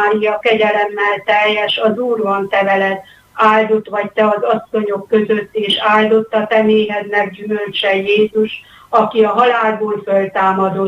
Mária, kegyelemmel teljes, az Úr van te veled, áldott vagy te az asszonyok között, és áldott a te méhednek gyümölcse Jézus, aki a halálból föltámadott,